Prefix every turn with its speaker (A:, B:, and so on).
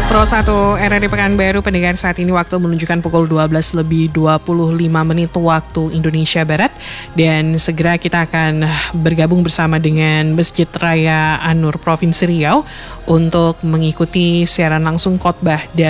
A: Pro 1 RRI Pekanbaru pendengar, saat ini waktu menunjukkan pukul 12:25 waktu Indonesia Barat, dan segera kita akan bergabung bersama dengan Masjid Raya An-Nur Provinsi Riau untuk mengikuti siaran langsung khotbah dan